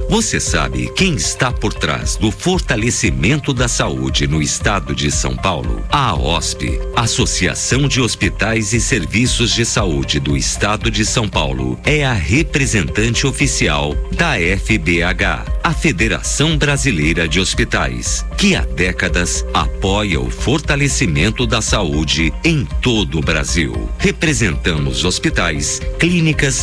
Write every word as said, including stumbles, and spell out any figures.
Você sabe quem está por trás do fortalecimento da saúde no estado de São Paulo? A AOSP, Associação de Hospitais e Serviços de Saúde do Estado de São Paulo, é a representante oficial da F B H, a Federação Brasileira de Hospitais, que há décadas apoia o fortalecimento da saúde em todo o Brasil. Representamos hospitais, clínicas